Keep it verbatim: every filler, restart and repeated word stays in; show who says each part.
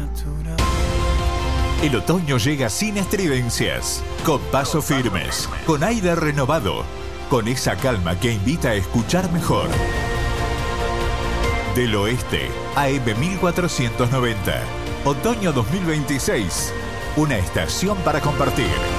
Speaker 1: El otoño llega sin estridencias, con pasos firmes, con aire renovado, con esa calma que invita a escuchar mejor. Del Oeste, A M mil cuatrocientos noventa, otoño dos mil veintiséis, una estación para compartir.